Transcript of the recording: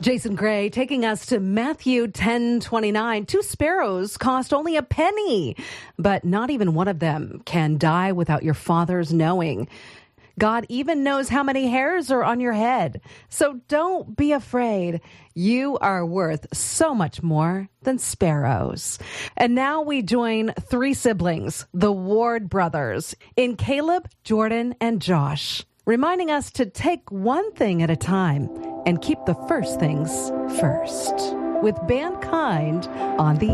Jason Gray taking us to Matthew 10:29. 2 sparrows cost only a penny, but not even one of them can die without your Father's knowing. God even knows how many hairs are on your head. So don't be afraid. You are worth so much more than sparrows. And now we join 3 siblings, the Ward brothers, in Caleb, Jordan, and Josh, reminding us to take one thing at a time and keep the first things first. With Mankind on the